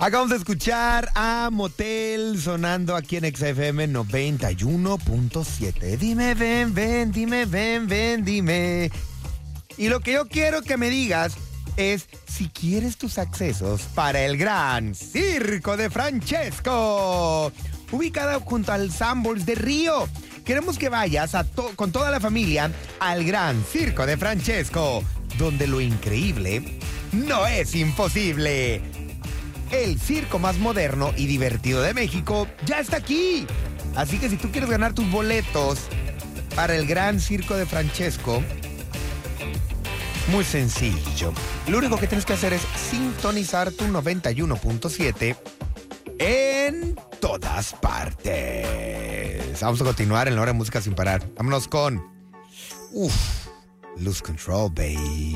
Acabamos de escuchar a Motel sonando aquí en XFM 91.7. Dime, ven, dime. Y lo que yo quiero que me digas es si quieres tus accesos para el Gran Circo de Francesco, ubicada junto al Sanborns de Río. Queremos que vayas con toda la familia al Gran Circo de Francesco, donde lo increíble no es imposible. El circo más moderno y divertido de México ya está aquí. Así que si tú quieres ganar tus boletos para el Gran Circo de Francesco, muy sencillo. Lo único que tienes que hacer es sintonizar tu 91.7 en todas partes. Vamos a continuar en la hora de música sin parar. Vámonos con Lose Control, baby.